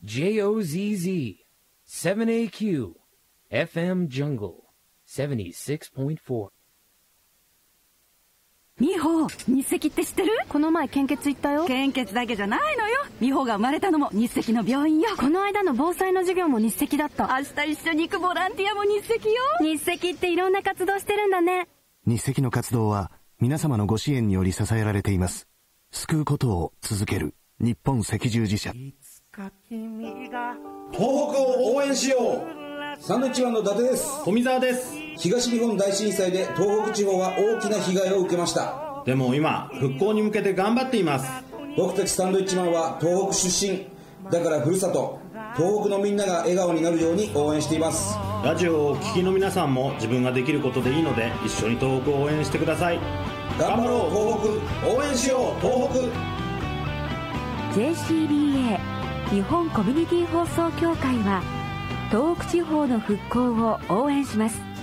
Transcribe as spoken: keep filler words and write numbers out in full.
ジョズ セブンエーキュー エフエム Jungle セブンティシックスポイントフォー。 美穂、日赤って知ってる？ この前献血行ったよ。 献血だけじゃないのよ。美穂が生まれたのも日赤の病院よ。 この間の防災の授業も日赤だった。 明日一緒に行くボランティアも日赤よ。 日赤っていろんな活動してるんだね。 日赤の活動は皆様のご支援により支えられています。救うことを続ける日本赤十字社。 東北を応援しよう。サンドイッチマンの伊達です。 富澤です。 東日本大震災で東北地方は大きな被害を受けました。 でも今復興に向けて頑張っています。 僕たちサンドイッチマンは東北出身だから、ふるさと東北のみんなが笑顔になるように応援しています。 ラジオをお聞きの皆さんも自分ができることでいいので一緒に東北を応援してください。 頑張ろう東北、応援しよう東北。 ジェーシービーエー 日本コミュニティ放送協会は東北地方の復興を応援します。